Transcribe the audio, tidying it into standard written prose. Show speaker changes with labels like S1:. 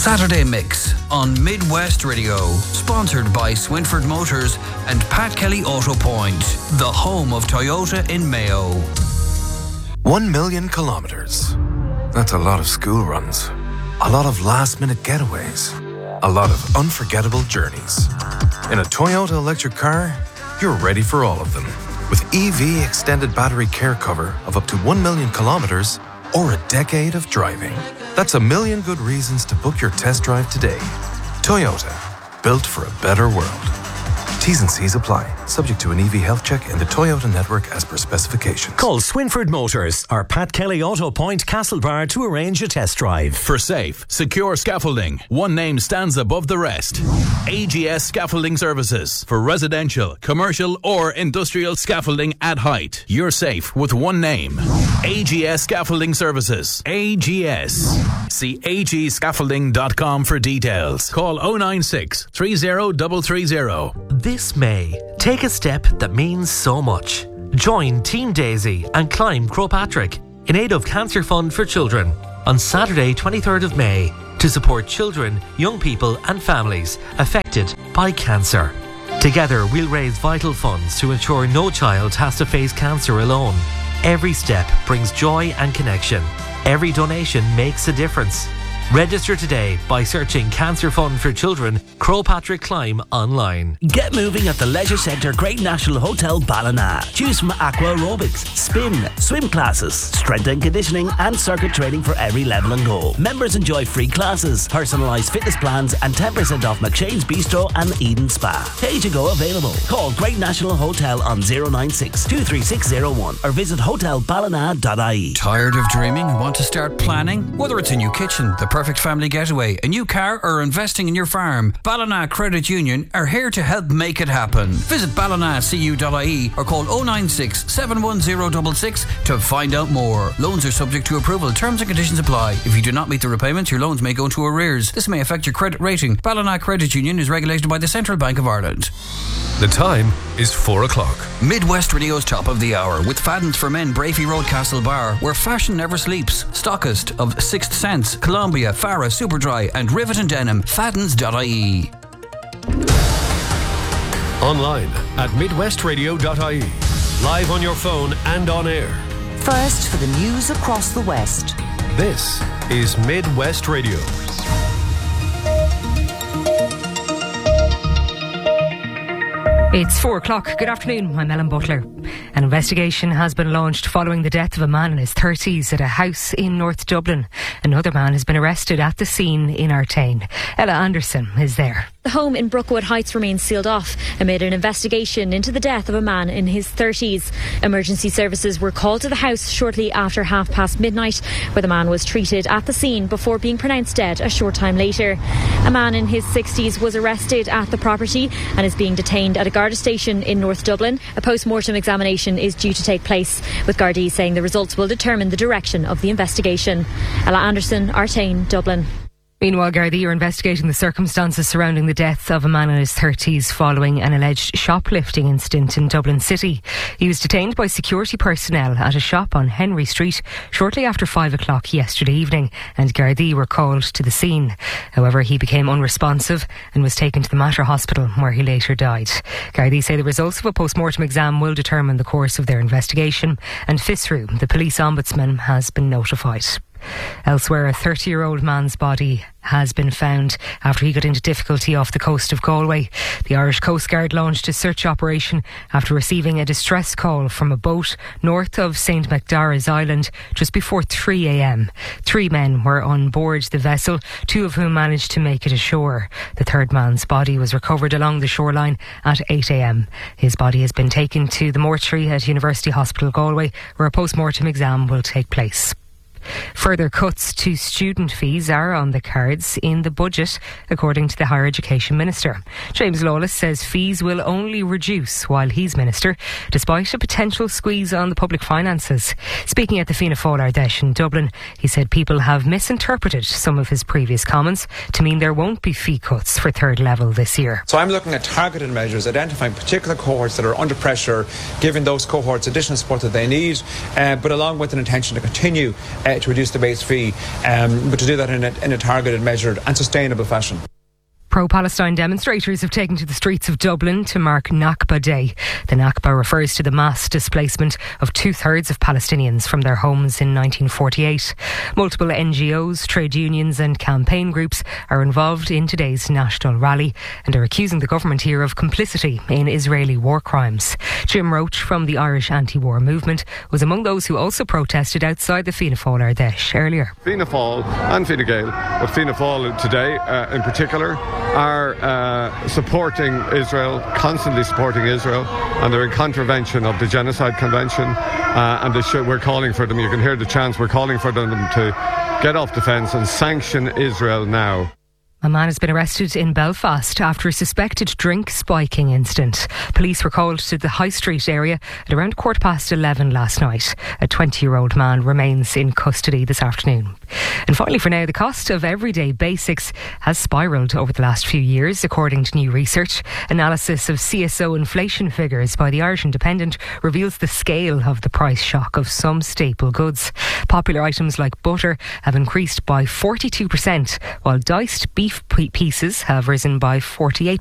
S1: Saturday Mix on Midwest Radio, sponsored by Swinford Motors and Pat Kelly Auto Point, the home of Toyota in Mayo.
S2: 1 million kilometres. That's a lot of school runs. A lot of last-minute getaways. A lot of unforgettable journeys. In a Toyota electric car, you're ready for all of them. With EV extended battery care cover of up to 1 million kilometres or a decade of driving. That's a million good reasons to book your test drive today. Toyota, built for a better world. T's and C's apply. Subject to an EV health check in the Toyota network as per specifications.
S3: Call Swinford Motors or Pat Kelly Auto Point Castlebar to arrange a test drive.
S4: For safe, secure scaffolding, one name stands above the rest. AGS Scaffolding Services. For residential, commercial or industrial scaffolding at height. You're safe with one name. AGS Scaffolding Services. AGS. See agscaffolding.com for details. Call 096 30330.
S5: This May, take a step that means so much. Join Team Daisy and climb Croagh Patrick in aid of Cancer Fund for Children on Saturday 23rd of May to support children, young people and families affected by cancer. Together we'll raise vital funds to ensure no child has to face cancer alone. Every step brings joy and connection. Every donation makes a difference. Register today by searching Cancer Fund for Children, Croagh Patrick Climb online.
S6: Get moving at the Leisure Centre Great National Hotel Ballina. Choose from aqua aerobics, spin, swim classes, strength and conditioning and circuit training for every level and goal. Members enjoy free classes, personalised fitness plans and 10% off McShane's Bistro and Eden Spa. Pay to go available. Call Great National Hotel on 096 23601 or visit hotelballina.ie.
S1: Tired of dreaming and want to start planning? Whether it's a new kitchen, the perfect family getaway, a new car or investing in your farm, Ballina Credit Union are here to help make it happen. Visit ballinacu.ie or call 096 71066 to find out more. Loans are subject to approval. Terms and conditions apply. If you do not meet the repayments, your loans may go into arrears. This may affect your credit rating. Ballina Credit Union is regulated by the Central Bank of Ireland.
S7: The time is 4 o'clock.
S1: Midwest Radio's Top of the Hour with Fadden's for Men, Brafey Road, Castlebar, where fashion never sleeps. Stockist of Sixth Sense, Columbia, Farah, Superdry and Rivet and Denim. Faddens.ie.
S7: Online at midwestradio.ie. Live on your phone and on air.
S8: First for the news across the West.
S7: This is Midwest Radio.
S9: It's 4 o'clock. Good afternoon. I'm Ellen Butler. An investigation has been launched following the death of a man in his 30s at a house in North Dublin. Another man has been arrested at the scene in Artane. Ella Anderson is there.
S10: The home in Brookwood Heights remains sealed off amid an investigation into the death of a man in his 30s. Emergency services were called to the house shortly after midnight, where the man was treated at the scene before being pronounced dead a short time later. A man in his 60s was arrested at the property and is being detained at a Garda station in North Dublin. A post-mortem examination is due to take place, with Gardaí saying the results will determine the direction of the investigation. Ella Anderson, Artane, Dublin.
S9: Meanwhile, Gardaí are investigating the circumstances surrounding the death of a man in his 30s following an alleged shoplifting incident in Dublin City. He was detained by security personnel at a shop on Henry Street shortly after 5 o'clock yesterday evening, and Gardaí were called to the scene. However, he became unresponsive and was taken to the Mater Hospital, where he later died. Gardaí say the results of a post-mortem exam will determine the course of their investigation, and FISRU, the police ombudsman, has been notified. Elsewhere, a 30-year-old man's body has been found after he got into difficulty off the coast of Galway. The Irish Coast Guard launched a search operation after receiving a distress call from a boat north of St Macdara's Island just before 3 a.m. 3 men were on board the vessel, 2 of whom managed to make it ashore. The third man's body was recovered along the shoreline at 8 a.m. His body has been taken to the mortuary at University Hospital Galway, where a post-mortem exam will take place. Further cuts to student fees are on the cards in the budget, according to the Higher Education Minister. James Lawless says fees will only reduce while he's Minister, despite a potential squeeze on the public finances. Speaking at the Fianna Fáil Ardèche in Dublin, he said people have misinterpreted some of his previous comments to mean there won't be fee cuts for third level this year.
S11: So I'm looking at targeted measures, identifying particular cohorts that are under pressure, giving those cohorts additional support that they need, but along with an intention to continue to reduce the base fee, but to do that in a targeted, measured and sustainable fashion.
S9: Pro-Palestine demonstrators have taken to the streets of Dublin to mark Nakba Day. The Nakba refers to the mass displacement of 2/3 of Palestinians from their homes in 1948. Multiple NGOs, trade unions and campaign groups are involved in today's national rally and are accusing the government here of complicity in Israeli war crimes. Jim Roach from the Irish anti-war movement was among those who also protested outside the Fianna Fáil Ardesh earlier.
S12: Fianna Fáil and Fine Gael, but Fianna Fáil today in particular, are supporting Israel, constantly supporting Israel, and they're in contravention of the Genocide Convention, and we're calling for them, you can hear the chants, we're calling for them to get off the fence and sanction Israel now.
S9: A man has been arrested in Belfast after a suspected drink spiking incident. Police were called to the High Street area at around 11:15 last night. A 20-year-old man remains in custody this afternoon. And finally for now, the cost of everyday basics has spiralled over the last few years, according to new research. Analysis of CSO inflation figures by the Irish Independent reveals the scale of the price shock of some staple goods. Popular items like butter have increased by 42%, while diced beef pieces have risen by 48%.